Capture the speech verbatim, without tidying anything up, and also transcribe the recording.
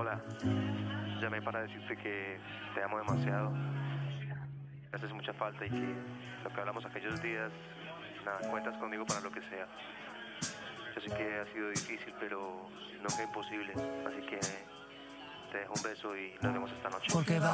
Hola, llamé para decirte que te amo demasiado. Me haces mucha falta y que lo que hablamos aquellos días, nada, cuentas conmigo para lo que sea. Yo sé que ha sido difícil, pero nunca imposible. Así que te dejo un beso y nos vemos esta noche. Porque va